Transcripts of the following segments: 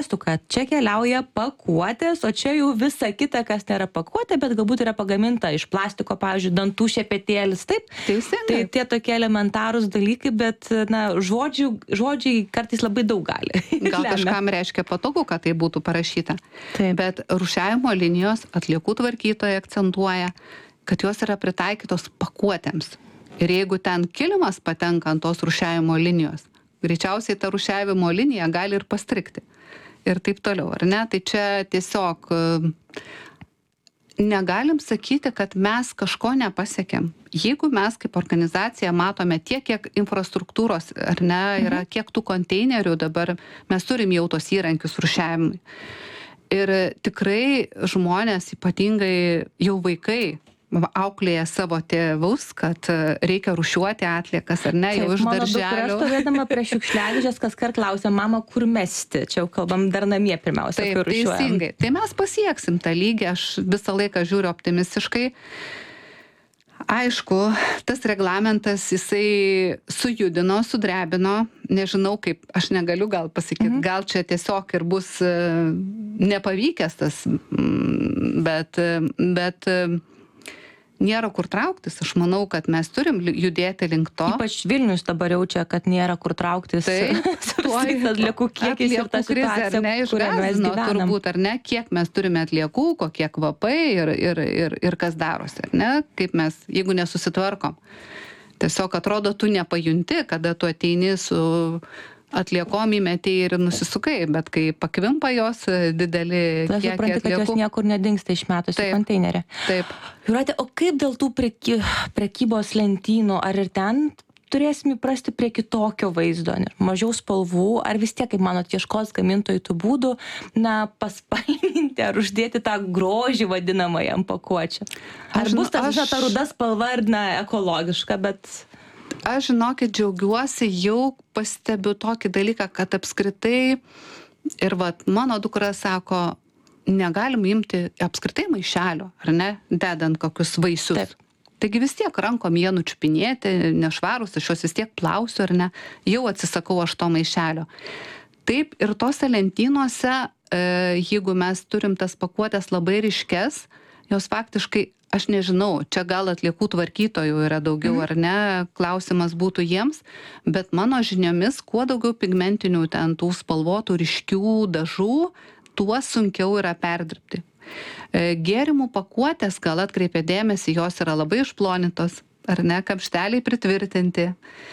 suprastų, kad čia keliauja pakuotės, o čia jau visa kita, kas nėra pakuotė, bet galbūt yra pagaminta iš plastiko, pavyzdžiui, dantų šepetėlis, taip? Teisingai. Tai tie tokie elementarūs dalykai, bet žodžiai kartais labai daug gali. Gal kažkam reiškia patogu, kad tai būtų parašyta. Taip. Bet rūšiavimo linijos atliekų tvarkytojai akcentuoja, kad jos yra pritaikytos pakuotėms. Ir jeigu ten kilimas patenka ant tos rūšiavimo linijos, greičiausiai ta rūšiavimo linija gali ir pastrikti. Ir taip toliau, ar ne? Tai čia tiesiog negalim sakyti, kad mes kažko nepasiekėm. Jeigu mes kaip organizacija matome tiek, kiek infrastruktūros, ar ne, yra kiek tų konteinerių dabar, mes turim jau tos įrankius rūšiavimui. Ir tikrai žmonės, ypatingai jau vaikai, auklėja savo tėvus, kad reikia rūšiuoti atliekas, ar ne, jau iš darželio. Mano dukra stovėdama prie šiukšliadėžės kaskart klausia, mama, kur mesti? Čia jau kalbam dar namie pirmiausia, Taip, kur rūšiuojam. Teisingai. Tai mes pasieksim tą lygį, aš visą laiką žiūriu optimistiškai. Aišku, tas reglamentas, jisai sujudino, sudrebino, nežinau kaip, aš negaliu gal pasakyti, gal čia tiesiog ir bus nepavykęs tas, bet nėra kur trauktis. Aš manau, kad mes turim judėti link to. Ypač Vilnius dabar jaučia, kad nėra kur trauktis. Atliekų kiekis ir ta situacija, kurioje mes gyvenam. Turbūt, ar ne, kiek mes turime atliekų, kokie kvapai ir kas darosi, ar ne, kaip mes, jeigu nesusitvarkom. Tiesiog atrodo, tu nepajunti, kada tu ateini su atliekom įmetė ir nusisukai, bet kai pakvimpa jos didelį kiekį atliekų. Supranti, kad jos niekur nedingsta išmetus į konteinerį. Taip. Jūrate, o kaip dėl tų prekybos lentynų, ar ir ten turėsim įprasti prie kitokio vaizdo, mažiau spalvų, ar vis tiek, kaip manot, ieškos gamintojų tų būdų, paspalvinti ar uždėti tą grožį vadinamąją ant pakuočių? Ar bus ta ruda spalva ir ekologiška, bet... Aš, žinokit, džiaugiuosi, jau pastebiu tokį dalyką, kad apskritai, ir mano dukra sako, negalim imti apskritai maišelio, ar ne, dedant kokius vaisius. Taip. Taigi vis tiek rankom jie nučiupinėti, nešvarus, aš juos vis tiek plausiu, ar ne, jau atsisakau aš to maišelio. Taip, ir tose lentynuose, jeigu mes turim tas pakuotės labai ryškes, jos faktiškai, aš nežinau, čia gal atliekų tvarkytojų yra daugiau ar ne, klausimas būtų jiems, bet mano žiniomis, kuo daugiau pigmentinių ten tų spalvotų ryškių dažų, tuo sunkiau yra perdirbti. Gėrimų pakuotės, gal atkreipia dėmesį, jos yra labai išplonytos, ar ne, kamšteliai pritvirtinti.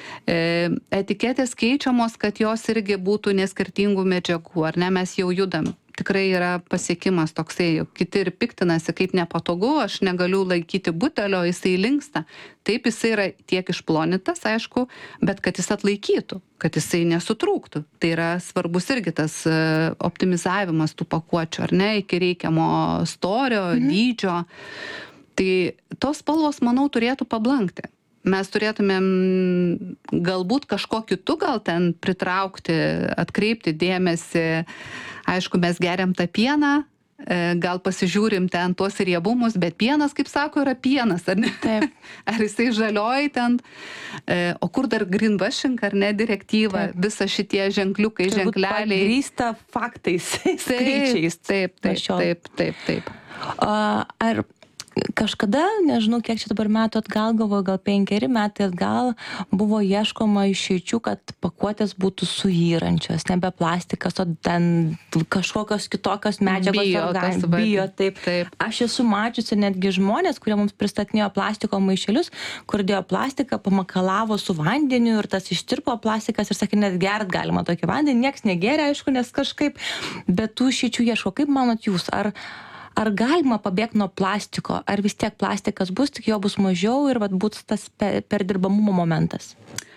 Etiketės keičiamos, kad jos irgi būtų neskirtingų medžiagų, ar ne, mes jau judam. Tikrai yra pasiekimas toksai, kiti ir piktinasi, kaip nepatogu, aš negaliu laikyti butelio, jisai linksta. Taip, jisai yra tiek išplonytas, aišku, bet kad jis atlaikytų, kad jisai nesutrūktų. Tai yra svarbus irgi tas optimizavimas tų pakuočių, ar ne, iki reikiamo storio, dydžio. Tai tos spalvos, manau, turėtų pablankti. Mes turėtumėm galbūt kažko kitų gal ten pritraukti, atkreipti dėmesį. Aišku, mes geriam tą pieną, gal pasižiūrim ten tuos riebumus, bet pienas, kaip sako, yra pienas, ar ne? Taip. Ar jisai žalioji ten, o kur dar greenwashing, ar ne, direktyva, visa šitie ženkliukai, ženkleliai. Pagrįsta faktais, skaičiais. Taip. Ar kažkada, nežinau, kiek čia dabar metų atgal, galvoju, gal 5 metai atgal, buvo ieškoma išeičių, kad pakuotės būtų suyrančios, nebe plastikas, o ten kažkokios kitokios medžiagos, bio, taip. Aš esu mačiusi netgi žmonės, kurie mums pristatinėjo plastiko maišelius, kur dėjo plastiką, pamakalavo su vandeniu ir tas ištirpo plastikas ir sakė, net gert galima tokį vandenį, nieks negėrė, aišku, nes kažkaip, bet tų išeičių ieško. Kaip manot jūs, ar galima pabėgti nuo plastiko, ar vis tiek plastikas bus, tik jo bus mažiau ir bus tas perdirbamumo momentas?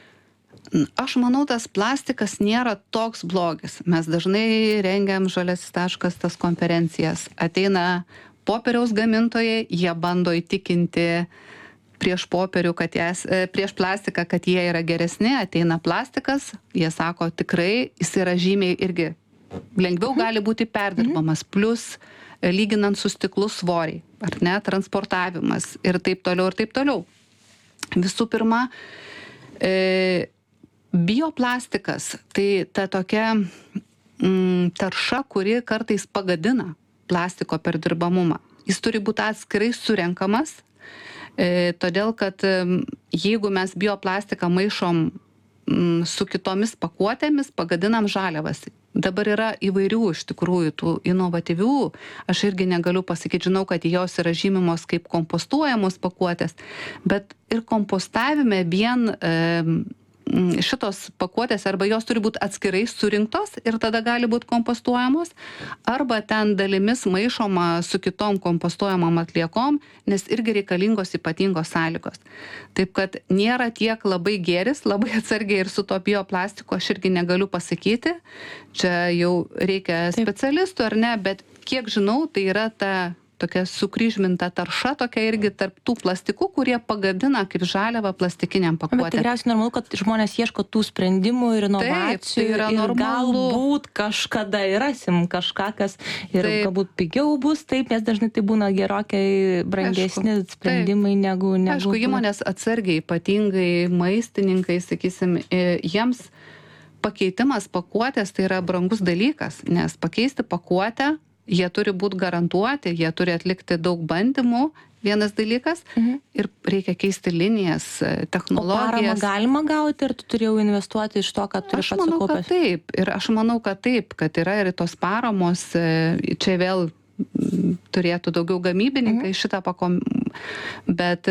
Aš manau, tas plastikas nėra toks blogis. Mes dažnai rengiam Žaliasis taškas tas konferencijas. Ateina popieriaus gamintojai, jie bando įtikinti prieš popierių, prieš plastiką, kad jie yra geresni, ateina plastikas, jie sako, tikrai jis yra žymiai irgi lengviau gali būti perdirbamas, plus lyginant su stiklu svoriai, ar ne, transportavimas ir taip toliau. Visų pirma, bioplastikas, tai ta tokia tarša, kuri kartais pagadina plastiko perdirbamumą. Jis turi būti atskirai surenkamas, todėl kad jeigu mes bioplastiką maišom su kitomis pakuotėmis, pagadinam žaliavas. Dabar yra įvairių iš tikrųjų tų inovatyvių, aš irgi negaliu pasakyti, žinau, kad jos yra žymimos kaip kompostuojamos pakuotės, bet ir kompostavime vien šitos pakuotės arba jos turi būti atskirai surinktos ir tada gali būti kompostuojamos, arba ten dalimis maišoma su kitom kompostuojamom atliekom, nes irgi reikalingos ypatingos sąlygos. Taip kad nėra tiek labai gėris, labai atsargiai ir su to bioplastiku aš irgi negaliu pasakyti. Čia jau reikia specialistų ar ne, bet kiek žinau, tai yra ta tokia sukryžminta tarša, tokia irgi tarp tų plastikų, kurie pagadina kaip žaliavą plastikiniam pakuotėm. Bet tikriausiai normalu, kad žmonės ieško tų sprendimų ir inovacijų. Taip, tai yra ir normalu. Galbūt kažkada ir rasim kažką, kas ir galbūt pigiau bus, taip, nes dažnai tai būna gerokai brangesni sprendimai negu... Aišku, įmonės atsargiai, ypatingai maistininkai, sakysim, jiems pakeitimas pakuotės tai yra brangus dalykas, nes pakeisti pakuotę jie turi būti garantuoti, jie turi atlikti daug bandymų, vienas dalykas, ir reikia keisti linijas, technologijas. O paramą galima gauti, ir tu turėjau investuoti iš to, kad turi pats sukaupęs? Aš manau, kad taip. Ir aš manau, kad taip, kad yra ir tos paramos, čia vėl turėtų daugiau gamybininkai šitą bet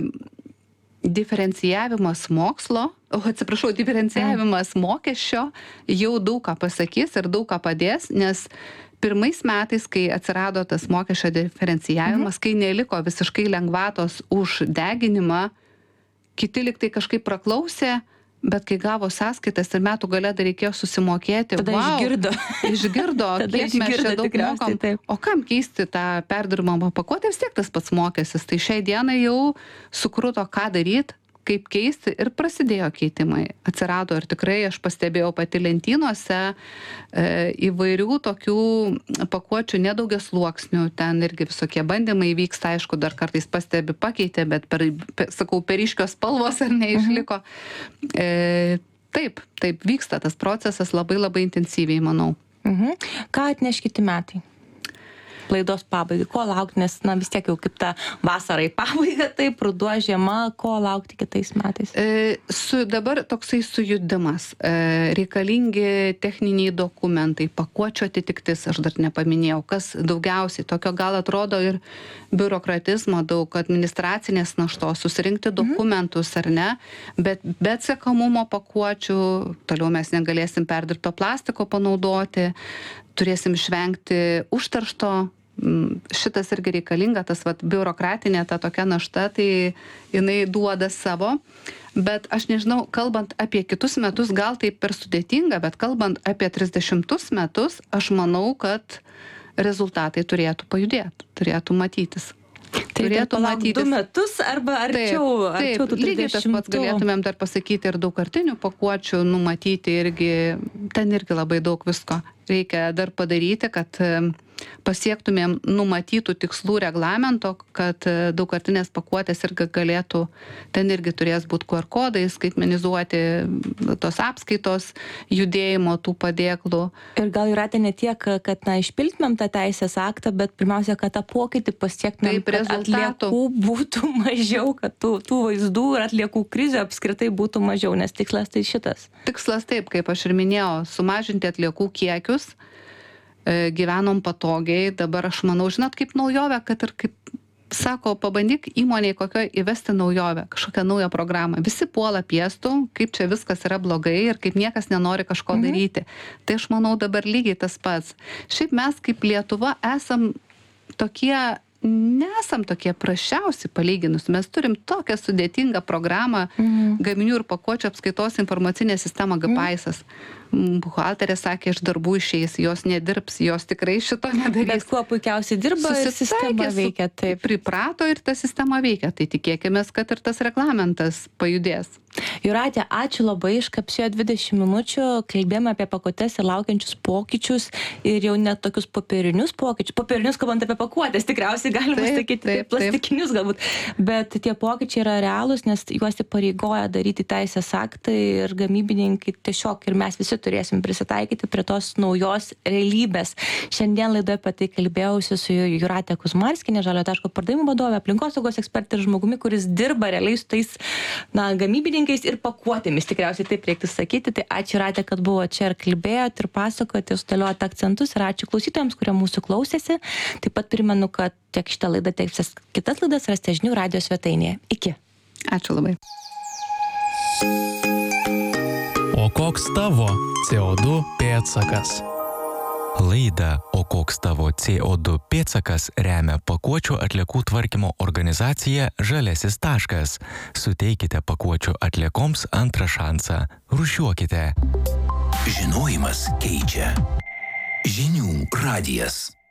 diferencijavimas mokslo, diferencijavimas mokesčio jau daug ką pasakys ir daug ką padės, nes pirmais metais, kai atsirado tas mokesčio diferencijavimas, kai neliko visiškai lengvatos už deginimą, kiti lyg tai kažkaip praklausė, bet kai gavo sąskaitas ir metų gale dar reikėjo susimokėti, tada išgirdo, kiek mes čia daug mokam. O kam keisti tą perdirbamą pakuotę, vis tiek tas pats mokestis. Tai šiai dienai jau sukruto, ką daryti, kaip keisti, ir prasidėjo keitimai. Atsirado ir tikrai aš pastebėjau pati lentynuose įvairių tokių pakuočių nedaugiasluoksnių, ten irgi visokie bandymai vyksta, aišku, dar kartais pastebi pakeitė, bet per ryškios spalvos ar neišliko. Taip, vyksta tas procesas labai labai intensyviai, manau. Ką atneš kiti metai? Laidos pabaigai, ko laukti, nes vis tiek jau kaip ta vasara į pabaigą, taip, ruduo, žiema, ko laukti kitais metais? Dabar toksai sujudimas, reikalingi techniniai dokumentai, pakuočių atitiktis, aš dar nepaminėjau, kas daugiausiai, tokio gal atrodo ir biurokratizmo daug, administracinės naštos, susirinkti dokumentus ar ne, bet be atsekamumo pakuočių, toliau mes negalėsim perdirbto plastiko panaudoti, turėsim išvengti užteršto, šitas irgi reikalinga, tas biurokratinė ta tokia našta, tai jinai duoda savo, bet aš nežinau, kalbant apie kitus metus, gal tai per sudėtinga, bet kalbant apie 30 metus, aš manau, kad rezultatai turėtų pajudėti, turėtų matytis. Turėtų matyti 2 metus arba arčiau tų 30. Lygiai tas pats galėtumėm dar pasakyti ir daugkartinių pakuočių numatyti irgi, ten irgi labai daug visko reikia dar padaryti, kad pasiektumėm numatytų tikslų reglamento, kad daugkartinės pakuotės irgi galėtų, ten irgi turės būti QR kodai, skaitmenizuoti tos apskaitos, judėjimo tų padėklų. Ir gal yra ne tiek, kad išpiltumėm tą teisės aktą, bet pirmiausia, kad tą pokytį pasiektumėm, kad atliekų būtų mažiau, kad tų vaizdų ir atliekų krizė apskritai būtų mažiau, nes tikslas tai šitas. Tikslas taip, kaip aš ir minėjau, sumažinti atliekų kiekius, gyvenom patogiai, dabar aš manau, žinot, kaip naujovė, kad ir kaip sako, pabandyk įmonėje kokio įvesti naujovę, kažkokią naują programą. Visi puola piestų, kaip čia viskas yra blogai ir kaip niekas nenori kažko daryti. Tai aš manau dabar lygiai tas pats. Šiaip mes kaip Lietuva nesam tokie prasčiausi palyginus. Mes turim tokią sudėtingą programą, gaminių ir pakuočių apskaitos informacinę sistemą GPAIS-as. Buhalterė sakė, iš darbų išeis, jos nedirbs, jos tikrai šito nedarys. Bet kuo puikiausiai dirba ir sistema veikia. Taip. Priprato ir ta sistema veikia, tai tikėkime, kad ir tas reglamentas pajudės. Jūratė, ačiū labai, iškapsėjo 20 minučių, kalbėjome apie pakuotes ir laukiančius pokyčius ir jau net tokius popierinius pokyčius. Popierinius, kalbant apie pakuotės, tikriausiai galima sakyti, plastikinius galbūt. Bet tie pokyčiai yra realūs, nes juos įpareigoja daryti teisės aktai ir gamybininkai tiesiog, ir mes visi turėsim prisitaikyti prie tos naujos realybės. Šiandien laidoje apie tai kalbėjausi su Jūrate Kuzmarskienė, Žaliojo taško pardavimų vadovė, aplinkosaugos ekspertė ir žmogumi, kuris dirba realiai su tais gamybininkais ir pakuotėmis, tikriausiai taip reiktų sakyti. Tai ačiū Jūrate, kad buvo čia ir kalbėjot ir pasakojot, jūs dėliojot akcentus ir ačiū klausytojams, kurie mūsų klausėsi. Taip pat primenu, kad tiek šitą laidą, tiek visas kitas laidas rasite žinių radijo svetainėje. Iki. Ačiū labai. O koks tavo CO2 pėdsakas? Laidą O koks tavo CO2 pėdsakas remia pakuočių atliekų tvarkymo organizacija Žaliasis taškas. Suteikite pakuočių atliekoms antrą šansą. Rūšiuokite. Žinojimas keičia. Žinių radijas.